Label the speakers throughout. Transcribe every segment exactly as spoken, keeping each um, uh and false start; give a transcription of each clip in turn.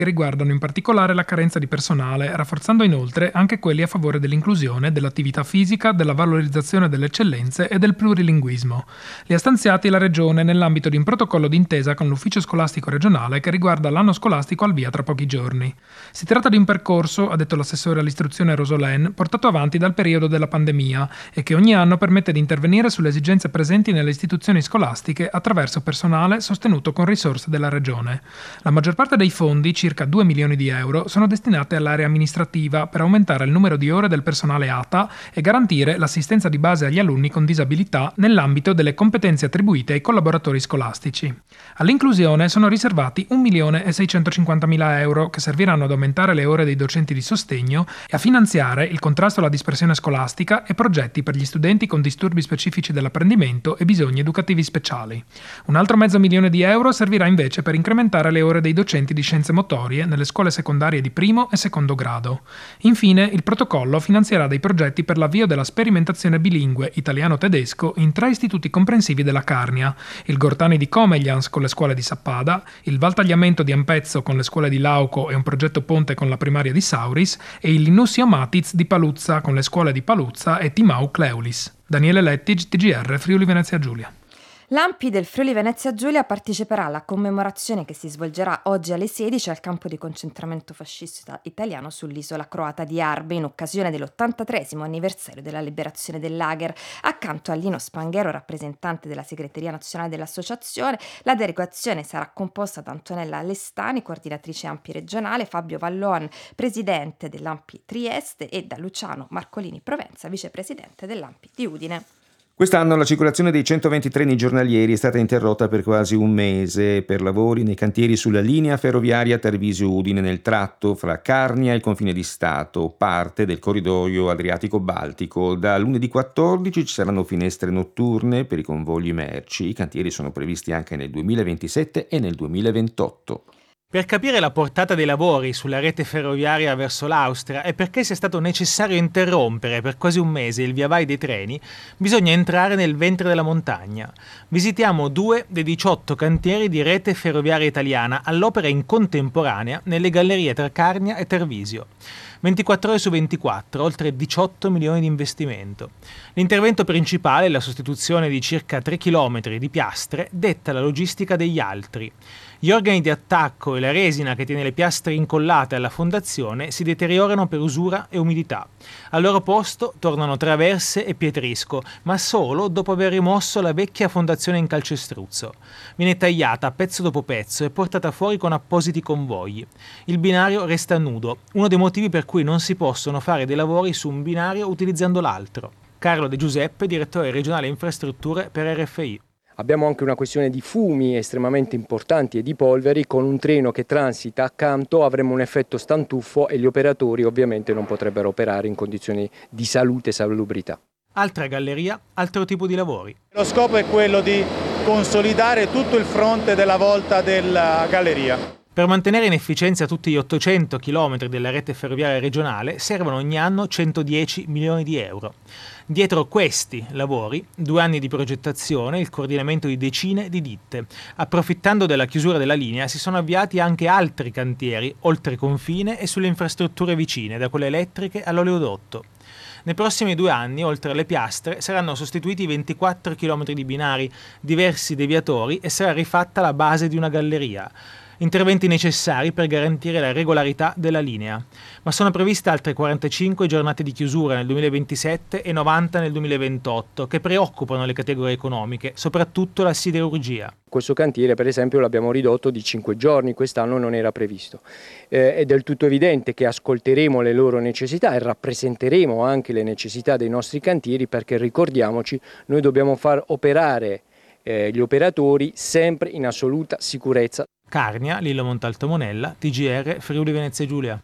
Speaker 1: che riguardano in particolare la carenza di personale, rafforzando inoltre anche quelli a favore dell'inclusione, dell'attività fisica, della valorizzazione delle eccellenze e del plurilinguismo. Li ha stanziati la Regione nell'ambito di un protocollo d'intesa con l'Ufficio Scolastico Regionale che riguarda l'anno scolastico al via tra pochi giorni. Si tratta di un percorso, ha detto l'assessore all'istruzione Rosolén, portato avanti dal periodo della pandemia e che ogni anno permette di intervenire sulle esigenze presenti nelle istituzioni scolastiche attraverso personale sostenuto con risorse della Regione. La maggior parte dei fondi, circa due milioni di euro, sono destinate all'area amministrativa per aumentare il numero di ore del personale A T A e garantire l'assistenza di base agli alunni con disabilità nell'ambito delle competenze attribuite ai collaboratori scolastici. All'inclusione sono riservati un milione e seicentocinquantamila euro che serviranno ad aumentare le ore dei docenti di sostegno e a finanziare il contrasto alla dispersione scolastica e progetti per gli studenti con disturbi specifici dell'apprendimento e bisogni educativi speciali. Un altro mezzo milione di euro servirà invece per incrementare le ore dei docenti di scienze motorie nelle scuole secondarie di primo e secondo grado. Infine, il protocollo finanzierà dei progetti per l'avvio della sperimentazione bilingue italiano-tedesco in tre istituti comprensivi della Carnia: il Gortani di Comeglians con le scuole di Sappada, il Valtagliamento di Ampezzo con le scuole di Lauco e un progetto ponte con la primaria di Sauris e il Linussio Matiz di Paluzza con le scuole di Paluzza e Timau Cleulis. Daniele Lettig, T G R, Friuli Venezia Giulia.
Speaker 2: L'A M P I del Friuli Venezia Giulia parteciperà alla commemorazione che si svolgerà oggi alle sedici al campo di concentramento fascista italiano sull'isola croata di Arbe in occasione dell'ottantatreesimo anniversario della liberazione del lager. Accanto a Lino Spanghero, rappresentante della segreteria nazionale dell'associazione, la delegazione sarà composta da Antonella Alestani, coordinatrice A M P I regionale, Fabio Vallon, presidente dell'A M P I Trieste e da Luciano Marcolini Provenza, vicepresidente dell'A M P I di Udine.
Speaker 3: Quest'anno la circolazione dei centoventi treni giornalieri è stata interrotta per quasi un mese per lavori nei cantieri sulla linea ferroviaria Tarvisio-Udine nel tratto fra Carnia e il confine di Stato, parte del corridoio Adriatico-Baltico. Da lunedì quattordici ci saranno finestre notturne per i convogli merci. I cantieri sono previsti anche nel duemilaventisette e nel duemilaventotto.
Speaker 4: Per capire la portata dei lavori sulla rete ferroviaria verso l'Austria e perché sia stato necessario interrompere per quasi un mese il viavai dei treni, bisogna entrare nel ventre della montagna. Visitiamo due dei diciotto cantieri di rete ferroviaria italiana all'opera in contemporanea nelle gallerie tra Carnia e Tarvisio. ventiquattro ore su ventiquattro, oltre diciotto milioni di investimento. L'intervento principale, la sostituzione di circa tre chilometri di piastre, detta la logistica degli altri. Gli organi di attacco e la resina che tiene le piastre incollate alla fondazione si deteriorano per usura e umidità. Al loro posto tornano traverse e pietrisco, ma solo dopo aver rimosso la vecchia fondazione in calcestruzzo. Viene tagliata pezzo dopo pezzo e portata fuori con appositi convogli. Il binario resta nudo, uno dei motivi per cui non si possono fare dei lavori su un binario utilizzando l'altro. Carlo De Giuseppe, direttore regionale infrastrutture per R F I.
Speaker 5: Abbiamo anche una questione di fumi estremamente importanti e di polveri. Con un treno che transita accanto avremo un effetto stantuffo e gli operatori ovviamente non potrebbero operare in condizioni di salute e salubrità.
Speaker 4: Altra galleria, altro tipo di lavori.
Speaker 6: Lo scopo è quello di consolidare tutto il fronte della volta della galleria.
Speaker 4: Per mantenere in efficienza tutti gli ottocento chilometri della rete ferroviaria regionale servono ogni anno centodieci milioni di euro. Dietro questi lavori, due anni di progettazione e il coordinamento di decine di ditte. Approfittando della chiusura della linea si sono avviati anche altri cantieri, oltre confine e sulle infrastrutture vicine, da quelle elettriche all'oleodotto. Nei prossimi due anni, oltre alle piastre, saranno sostituiti ventiquattro chilometri di binari, diversi deviatori e sarà rifatta la base di una galleria. Interventi necessari per garantire la regolarità della linea, ma sono previste altre quarantacinque giornate di chiusura nel duemilaventisette e novanta nel duemilaventotto che preoccupano le categorie economiche, soprattutto la siderurgia.
Speaker 5: Questo cantiere per esempio l'abbiamo ridotto di cinque giorni, quest'anno non era previsto. Eh, è del tutto evidente che ascolteremo le loro necessità e rappresenteremo anche le necessità dei nostri cantieri, perché ricordiamoci, noi dobbiamo far operare eh, gli operatori sempre in assoluta sicurezza.
Speaker 4: Carnia, Lillo Montalto Monella, T G R, Friuli Venezia Giulia.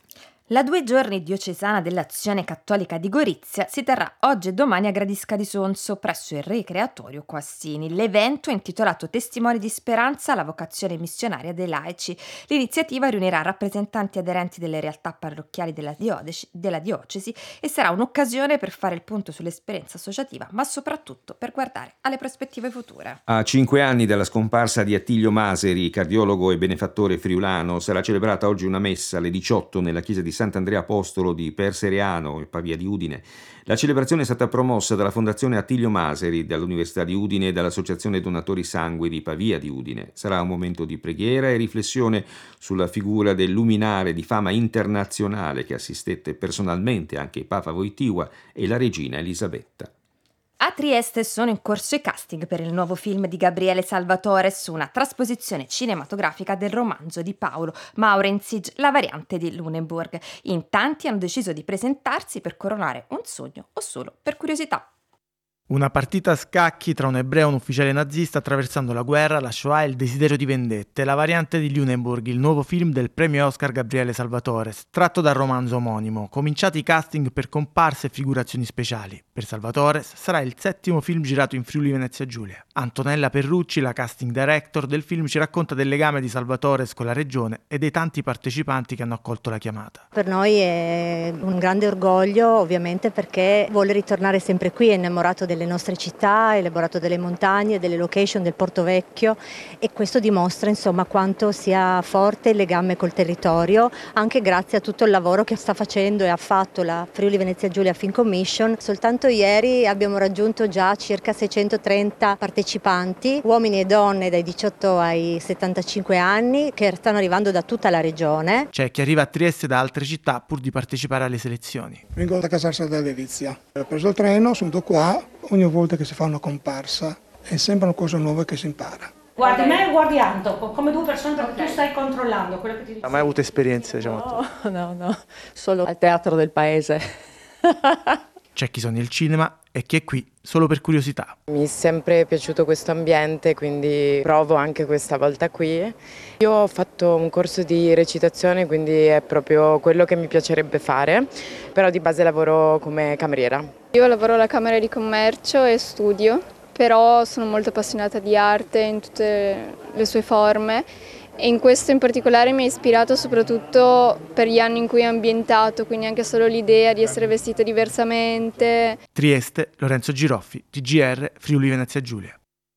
Speaker 2: La due giorni diocesana dell'Azione Cattolica di Gorizia si terrà oggi e domani a Gradisca di Sonso, presso il Ricreatorio Quassini. L'evento è intitolato Testimoni di speranza, la vocazione missionaria dei laici. L'iniziativa riunirà rappresentanti aderenti delle realtà parrocchiali della, diocesi, della diocesi e sarà un'occasione per fare il punto sull'esperienza associativa, ma soprattutto per guardare alle prospettive future.
Speaker 3: A cinque anni dalla scomparsa di Attilio Maseri, cardiologo e benefattore friulano, sarà celebrata oggi una messa alle diciotto nella chiesa di Sant'Andrea Apostolo di Perseriano, in Pavia di Udine. La celebrazione è stata promossa dalla Fondazione Attilio Maseri, dall'Università di Udine e dall'Associazione Donatori Sangue di Pavia di Udine. Sarà un momento di preghiera e riflessione sulla figura del luminare di fama internazionale che assistette personalmente anche Papa Wojtyła e la regina Elisabetta.
Speaker 2: A Trieste sono in corso i casting per il nuovo film di Gabriele Salvatore su una trasposizione cinematografica del romanzo di Paolo Maurenzig, La variante di Lunenburg. In tanti hanno deciso di presentarsi per coronare un sogno o solo per curiosità.
Speaker 7: Una partita a scacchi tra un ebreo e un ufficiale nazista attraversando la guerra, la Shoah e il desiderio di vendette, La variante di Lunenburg, il nuovo film del premio Oscar Gabriele Salvatore, tratto dal romanzo omonimo. Cominciati i casting per comparse e figurazioni speciali. Per Salvatore sarà il settimo film girato in Friuli Venezia Giulia. Antonella Perrucci, la casting director del film, ci racconta del legame di Salvatore con la regione e dei tanti partecipanti che hanno accolto la chiamata.
Speaker 8: Per noi è un grande orgoglio, ovviamente, perché vuole ritornare sempre qui, è innamorato delle nostre città, è innamorato delle montagne, delle location del Porto Vecchio, e questo dimostra insomma quanto sia forte il legame col territorio, anche grazie a tutto il lavoro che sta facendo e ha fatto la Friuli Venezia Giulia Film Commission. Soltanto ieri abbiamo raggiunto già circa seicentotrenta partecipanti, uomini e donne dai diciotto ai settantacinque anni, che stanno arrivando da tutta la regione.
Speaker 7: C'è chi arriva a Trieste da altre città pur di partecipare alle selezioni.
Speaker 9: Vengo da Casarsala dell'Elizia, ho preso il treno, sono venuto qua, ogni volta che si fa una comparsa è sempre una cosa nuova che si impara.
Speaker 10: Guardi me e guardi Anto, come due persone, perché okay. Tu stai controllando quello che ti dico.
Speaker 7: Ha mai avuto esperienze, diciamo?
Speaker 11: No, no, no, solo al teatro del paese.
Speaker 7: C'è chi sogna il cinema e chi è qui solo per curiosità.
Speaker 12: Mi è sempre piaciuto questo ambiente, quindi provo anche questa volta qui. Io ho fatto un corso di recitazione, quindi è proprio quello che mi piacerebbe fare, però di base lavoro come cameriera.
Speaker 13: Io lavoro alla Camera di Commercio e studio, però sono molto appassionata di arte in tutte le sue forme. E in questo in particolare mi ha ispirato soprattutto per gli anni in cui è ambientato, quindi anche solo l'idea di essere vestita diversamente.
Speaker 7: Trieste, Lorenzo Giroffi, T G R, Friuli Venezia Giulia.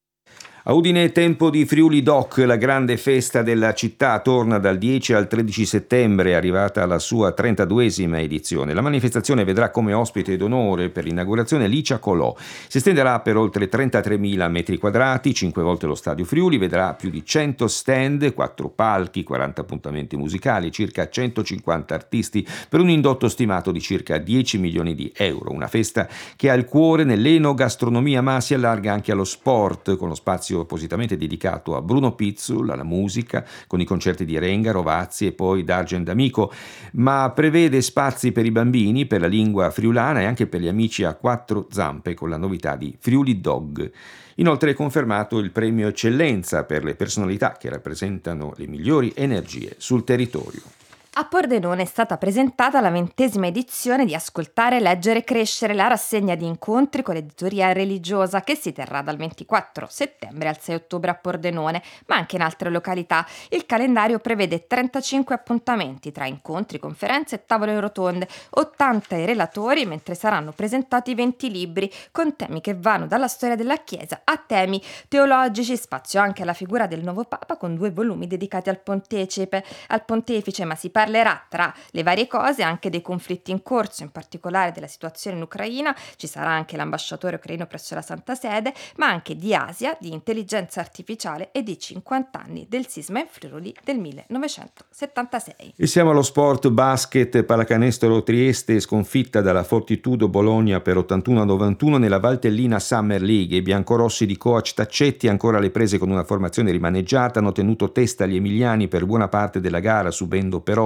Speaker 3: A Udine è tempo di Friuli Doc, la grande festa della città, torna dal dieci al tredici settembre, è arrivata alla sua trentaduesima edizione. La manifestazione vedrà come ospite d'onore per l'inaugurazione Licia Colò. Si estenderà per oltre trentatremila metri quadrati, cinque volte lo stadio Friuli, vedrà più di cento stand, quattro palchi, quaranta appuntamenti musicali, circa centocinquanta artisti, per un indotto stimato di circa dieci milioni di euro. Una festa che ha il cuore nell'enogastronomia, ma si allarga anche allo sport, con lo spazio appositamente dedicato a Bruno Pizzul, alla musica, con i concerti di Renga, Rovazzi e poi D'Argent D'Amico, ma prevede spazi per i bambini, per la lingua friulana e anche per gli amici a quattro zampe, con la novità di Friuli Dog. Inoltre è confermato il premio Eccellenza per le personalità che rappresentano le migliori energie sul territorio.
Speaker 2: A Pordenone è stata presentata la ventesima edizione di Ascoltare, Leggere, Crescere, la rassegna di incontri con l'editoria religiosa che si terrà dal ventiquattro settembre al sei ottobre a Pordenone, ma anche in altre località. Il calendario prevede trentacinque appuntamenti tra incontri, conferenze e tavole rotonde, ottanta i relatori, mentre saranno presentati venti libri con temi che vanno dalla storia della Chiesa a temi teologici, spazio anche alla figura del nuovo Papa con due volumi dedicati al pontefice, al pontefice ma si parla Parlerà tra le varie cose anche dei conflitti in corso, in particolare della situazione in Ucraina. Ci sarà anche l'ambasciatore ucraino presso la Santa Sede, ma anche di Asia, di intelligenza artificiale e di cinquanta anni del sisma in Friuli del millenovecentosettantasei.
Speaker 3: E siamo allo sport basket. Pallacanestro Trieste sconfitta dalla Fortitudo Bologna per ottantuno a novantuno nella Valtellina Summer League. I biancorossi di coach Taccetti, ancora alle prese con una formazione rimaneggiata, hanno tenuto testa agli emiliani per buona parte della gara, subendo però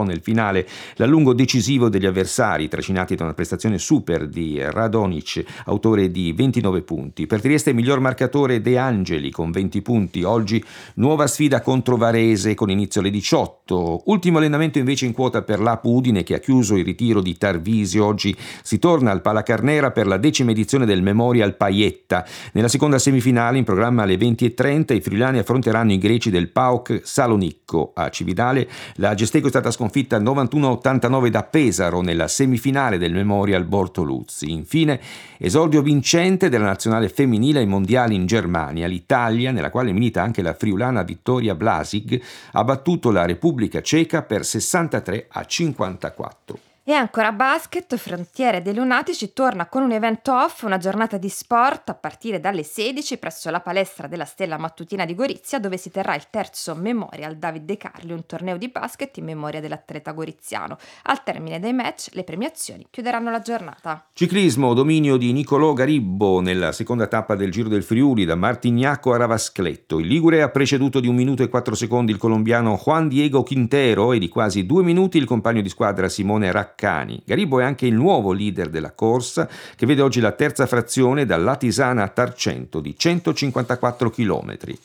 Speaker 3: nel finale l'allungo decisivo degli avversari, trascinati da una prestazione super di Radonic, autore di ventinove punti. Per Trieste miglior marcatore De Angeli con venti punti. Oggi nuova sfida contro Varese con inizio alle diciotto. Ultimo allenamento invece in quota per l'A P Udine, che ha chiuso il ritiro di Tarvisio. Oggi si torna al Palacarnera per la decima edizione del Memorial Paietta. Nella seconda semifinale, in programma alle venti e trenta, i friulani affronteranno i greci del PAOK Salonicco. A Cividale la Gesteco è stata sconfitta novantuno a ottantanove da Pesaro nella semifinale del Memorial Bortoluzzi. Infine, esordio vincente della nazionale femminile ai mondiali in Germania. L'Italia, nella quale milita anche la friulana Vittoria Blasig, ha battuto la Repubblica Ceca per sessantatré a cinquantaquattro.
Speaker 2: E ancora basket, Frontiere dei Lunatici torna con un evento off, una giornata di sport a partire dalle sedici presso la palestra della Stella Mattutina di Gorizia, dove si terrà il terzo Memorial David De Carli, un torneo di basket in memoria dell'atleta goriziano. Al termine dei match, le premiazioni chiuderanno la giornata.
Speaker 3: Ciclismo, dominio di Nicolò Garibbo nella seconda tappa del Giro del Friuli da Martignacco a Ravascletto. Il ligure ha preceduto di un minuto e quattro secondi il colombiano Juan Diego Quintero e di quasi due minuti il compagno di squadra Simone Raccani. Garibbo è anche il nuovo leader della corsa, che vede oggi la terza frazione da Latisana a Tarcento di centocinquantaquattro chilometri.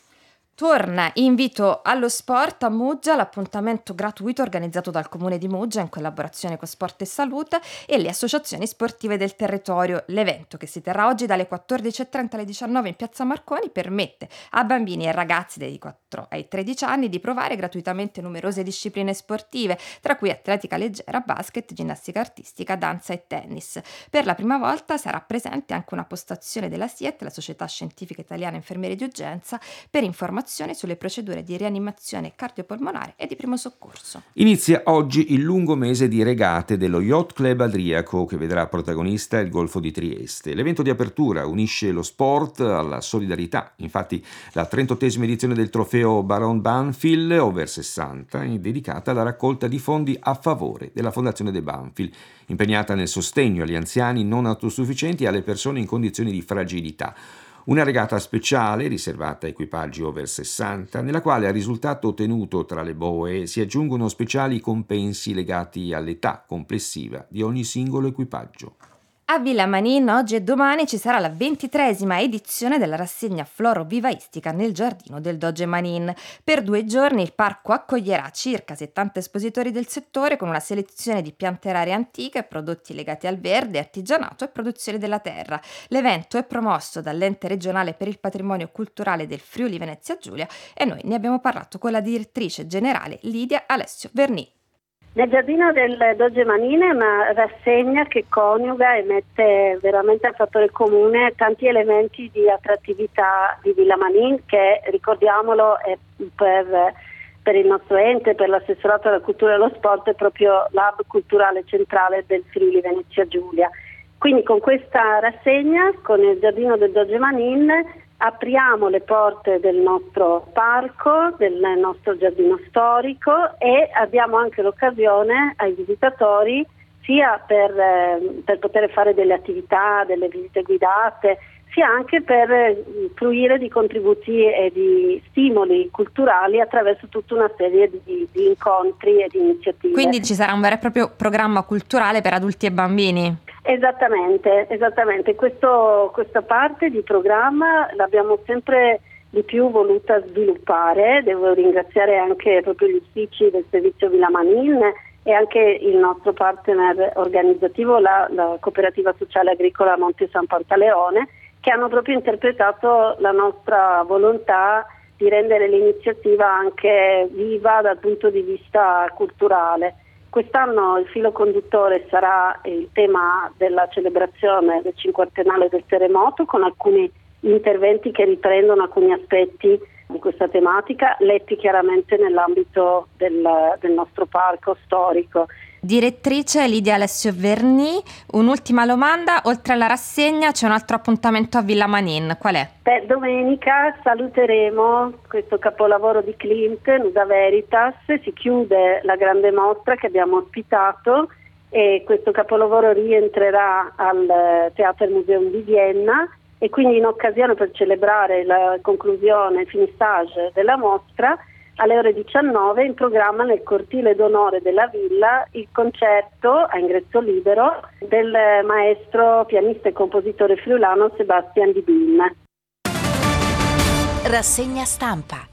Speaker 2: Torna invito allo sport a Muggia, l'appuntamento gratuito organizzato dal Comune di Muggia in collaborazione con Sport e Salute e le associazioni sportive del territorio. L'evento, che si terrà oggi dalle quattordici e trenta alle diciannove in Piazza Marconi, permette a bambini e ragazzi dai quattro ai tredici anni di provare gratuitamente numerose discipline sportive, tra cui atletica leggera, basket, ginnastica artistica, danza e tennis. Per la prima volta sarà presente anche una postazione della S I E T, la Società Scientifica Italiana Infermieri di Urgenza, per informazioni sulle procedure di rianimazione cardiopolmonare e di primo soccorso.
Speaker 3: Inizia oggi il lungo mese di regate dello Yacht Club Adriaco, che vedrà protagonista il Golfo di Trieste. L'evento di apertura unisce lo sport alla solidarietà. Infatti la trentottesima edizione del trofeo Baron Banfield over sessanta è dedicata alla raccolta di fondi a favore della Fondazione De Banfield, impegnata nel sostegno agli anziani non autosufficienti e alle persone in condizioni di fragilità. Una regata speciale riservata a equipaggi over sessanta, nella quale al risultato ottenuto tra le boe si aggiungono speciali compensi legati all'età complessiva di ogni singolo equipaggio.
Speaker 2: A Villa Manin oggi e domani ci sarà la ventitreesima edizione della rassegna floro-vivaistica nel giardino del Doge Manin. Per due giorni il parco accoglierà circa settanta espositori del settore con una selezione di piante rare antiche, prodotti legati al verde, artigianato e produzioni della terra. L'evento è promosso dall'Ente regionale per il patrimonio culturale del Friuli Venezia Giulia e noi ne abbiamo parlato con la direttrice generale Lidia Alessio Verni.
Speaker 14: Nel giardino del Doge Manin è una rassegna che coniuga e mette veramente a fattore comune tanti elementi di attrattività di Villa Manin, che, ricordiamolo, è per, per il nostro ente, per l'assessorato alla cultura e allo sport, è proprio l'hub culturale centrale del Friuli Venezia Giulia. Quindi con questa rassegna, con il giardino del Doge Manin, apriamo le porte del nostro parco, del nostro giardino storico, e abbiamo anche l'occasione ai visitatori sia per, eh, per poter fare delle attività, delle visite guidate, sia anche per eh, fruire di contributi e di stimoli culturali attraverso tutta una serie di, di incontri e di iniziative.
Speaker 2: Quindi ci sarà un vero e proprio programma culturale per adulti e bambini?
Speaker 14: Esattamente, esattamente. Questo, questa parte di programma l'abbiamo sempre di più voluta sviluppare. Devo ringraziare anche proprio gli uffici del servizio Villa Manin e anche il nostro partner organizzativo, la, la Cooperativa Sociale Agricola Monte San Pantaleone, che hanno proprio interpretato la nostra volontà di rendere l'iniziativa anche viva dal punto di vista culturale. Quest'anno il filo conduttore sarà il tema della celebrazione del cinquantennale del terremoto, con alcuni interventi che riprendono alcuni aspetti di questa tematica, letti chiaramente nell'ambito del, del nostro parco storico.
Speaker 2: Direttrice Lidia Alessio Verni, un'ultima domanda: oltre alla rassegna c'è un altro appuntamento a Villa Manin, qual è?
Speaker 14: Beh, domenica saluteremo questo capolavoro di Klimt, Nuda Veritas. Si chiude la grande mostra che abbiamo ospitato e questo capolavoro rientrerà al Theater Museum di Vienna, e quindi in occasione, per celebrare la conclusione, il finissage della mostra, alle ore diciannove in programma nel cortile d'onore della villa il concerto a ingresso libero del maestro pianista e compositore friulano Sebastian Di Bin.
Speaker 15: Rassegna stampa.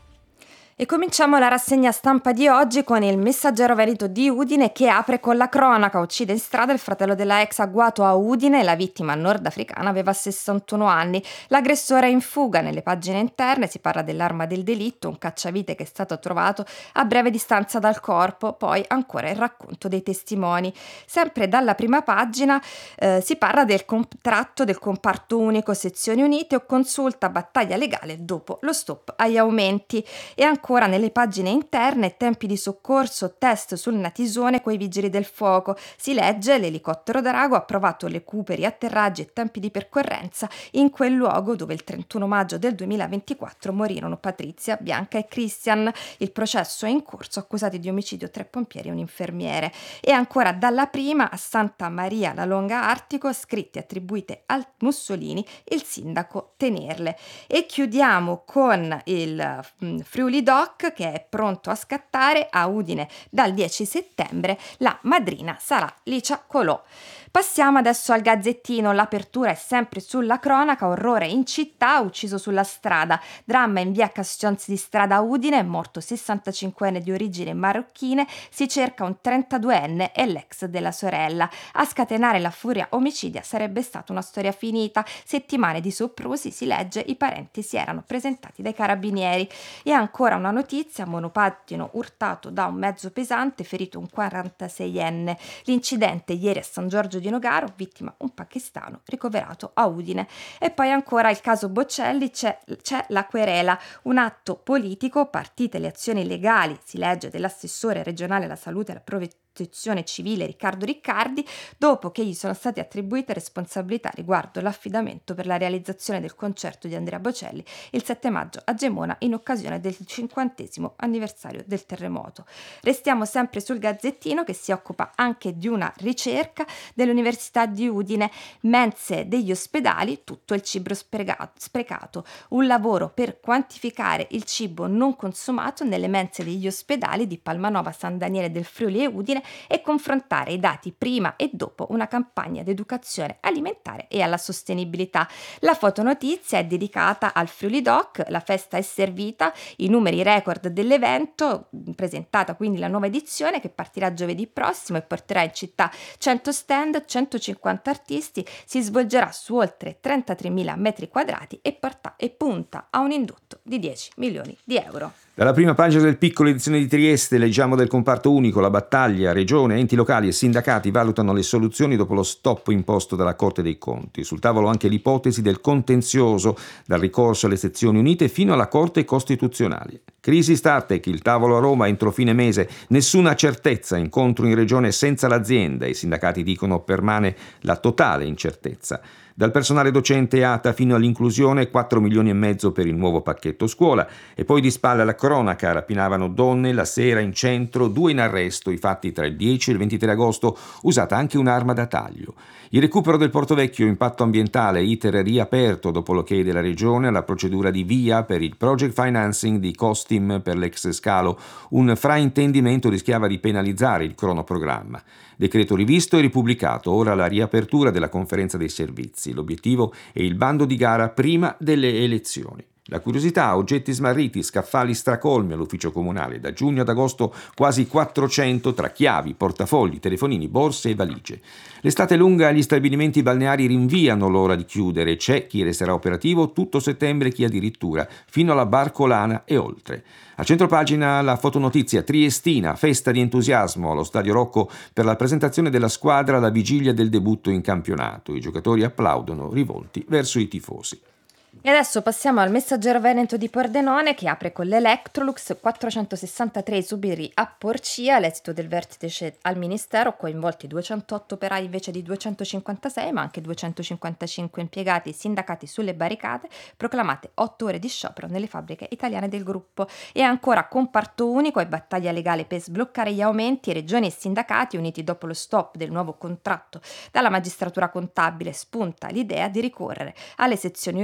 Speaker 2: E cominciamo la rassegna stampa di oggi con il Messaggero Veneto di Udine, che apre con la cronaca. Uccide in strada il fratello della ex agguato a Udine. La vittima nordafricana aveva sessantuno anni. L'aggressore è in fuga. Nelle pagine interne si parla dell'arma del delitto, un cacciavite che è stato trovato a breve distanza dal corpo. Poi ancora il racconto dei testimoni. Sempre dalla prima pagina eh, si parla del contratto del comparto unico sezioni unite o consulta battaglia legale dopo lo stop agli aumenti. E ancora Ancora nelle pagine interne, tempi di soccorso, test sul natisone coi vigili del fuoco. Si legge: l'elicottero Drago ha provato recuperi, atterraggi e tempi di percorrenza in quel luogo dove il trentuno maggio del duemilaventiquattro morirono Patrizia, Bianca e Christian. Il processo è in corso, accusati di omicidio tre pompieri e un infermiere. E ancora dalla prima, a Santa Maria la Longa Artico, scritte attribuite al Mussolini, il sindaco Tenerle. E chiudiamo con il um, Friuli Doc, che è pronto a scattare a Udine dal dieci settembre. La madrina sarà Licia Colò. Passiamo adesso al Gazzettino. L'apertura è sempre sulla cronaca. Orrore in città, ucciso sulla strada. Dramma in via Cascionzi di Strada a Udine, è morto sessantacinquenne di origini marocchine. Si cerca un trentaduenne e l'ex della sorella. A scatenare la furia omicidia sarebbe stata una storia finita. Settimane di soprusi, si legge, i parenti si erano presentati dai carabinieri. E ancora una notizia: monopattino urtato da un mezzo pesante, ferito un quarantaseienne. L'incidente ieri a San Giorgio di Nogaro, vittima un pakistano ricoverato a Udine. E poi ancora il caso Bocelli, c'è, c'è la querela, un atto politico, partite le azioni legali, si legge, dell'assessore regionale alla salute e alla protezione civile Riccardo Riccardi, dopo che gli sono state attribuite responsabilità riguardo l'affidamento per la realizzazione del concerto di Andrea Bocelli il sette maggio a Gemona in occasione del cinquantesimo anniversario del terremoto. Restiamo sempre sul Gazzettino, che si occupa anche di una ricerca dell'Università di Udine. Mense degli ospedali, tutto il cibo sprecato, un lavoro per quantificare il cibo non consumato nelle mense degli ospedali di Palmanova, San Daniele del Friuli e Udine, e confrontare i dati prima e dopo una campagna di educazione alimentare e alla sostenibilità. La fotonotizia è dedicata al Friuli Doc, la festa è servita, i numeri record dell'evento, presentata quindi la nuova edizione che partirà giovedì prossimo e porterà in città cento stand, centocinquanta artisti, si svolgerà su oltre trentatremila metri quadrati e, porta, e punta a un indotto di dieci milioni di euro.
Speaker 3: Dalla prima pagina del Piccolo, edizione di Trieste, leggiamo del comparto unico. La battaglia, regione, enti locali e sindacati valutano le soluzioni dopo lo stop imposto dalla Corte dei Conti. Sul tavolo anche l'ipotesi del contenzioso, dal ricorso alle sezioni unite fino alla Corte Costituzionale. Crisi Startec, il tavolo a Roma entro fine mese, nessuna certezza, incontro in regione senza l'azienda. I sindacati dicono permane la totale incertezza. Dal personale docente A T A fino all'inclusione, quattro milioni e mezzo per il nuovo pacchetto scuola. E poi di spalle alla cronaca, rapinavano donne la sera in centro, due in arresto, i fatti tra il dieci e il ventitré agosto, usata anche un'arma da taglio. Il recupero del Portovecchio, impatto ambientale, iter riaperto dopo l'ok della regione alla procedura di via per il project financing di Costim per l'ex Scalo. Un fraintendimento rischiava di penalizzare il cronoprogramma. Decreto rivisto e ripubblicato, ora la riapertura della conferenza dei servizi. L'obiettivo è il bando di gara prima delle elezioni. La curiosità, oggetti smarriti, scaffali stracolmi all'ufficio comunale. Da giugno ad agosto quasi quattrocento tra chiavi, portafogli, telefonini, borse e valigie. L'estate lunga, gli stabilimenti balneari rinviano l'ora di chiudere. C'è chi resterà operativo tutto settembre, chi addirittura fino alla Barcolana e oltre. A centropagina la fotonotizia triestina, festa di entusiasmo allo Stadio Rocco per la presentazione della squadra alla vigilia del debutto in campionato. I giocatori applaudono rivolti verso i tifosi.
Speaker 2: E adesso passiamo al Messaggero Veneto di Pordenone, che apre con l'Electrolux. Quattrocentosessantatré esuberi a Porcia, all'esito del vertice al Ministero, coinvolti duecentootto operai invece di duecentocinquantasei, ma anche duecentocinquantacinque impiegati sindacati sulle barricate, proclamate otto ore di sciopero nelle fabbriche italiane del gruppo. E ancora comparto unico e battaglia legale per sbloccare gli aumenti. Regioni e sindacati uniti dopo lo stop del nuovo contratto dalla magistratura contabile, spunta l'idea di ricorrere alle sezioni orite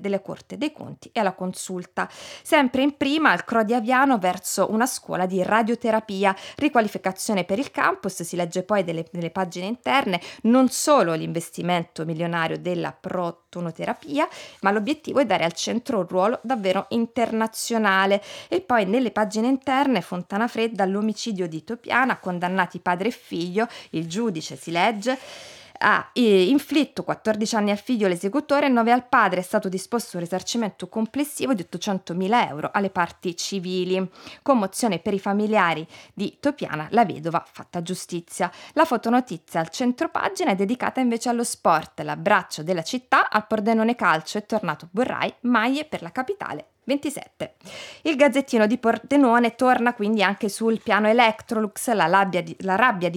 Speaker 2: della Corte dei Conti e alla Consulta. Sempre in prima il C R O di Aviano verso una scuola di radioterapia, riqualificazione per il campus, si legge poi delle, delle pagine interne, non solo l'investimento milionario della protonoterapia, ma l'obiettivo è dare al centro un ruolo davvero internazionale. E poi nelle pagine interne Fontana Fredda, l'omicidio di Topiana, condannati padre e figlio, il giudice, si legge, ha inflitto quattordici anni al figlio l'esecutore e nove al padre. È stato disposto un risarcimento complessivo di ottocentomila euro alle parti civili. Commozione per i familiari di Topiana, la vedova fatta giustizia. La fotonotizia al centropagina è dedicata invece allo sport. L'abbraccio della città al Pordenone Calcio, è tornato Borrai, maglie per la capitale ventisette. Il Gazzettino di Pordenone torna quindi anche sul piano Electrolux, la, di, la rabbia di